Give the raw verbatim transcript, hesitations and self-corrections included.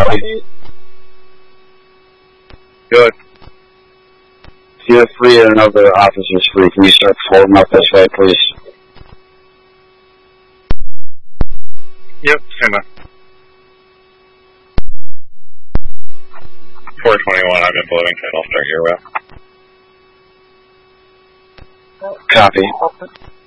Copy. Good. If you're free and another officer's free, can you start floating up this way, please? Yep, stand by. four twenty-one, I've been floating, and I'll start your way. Copy.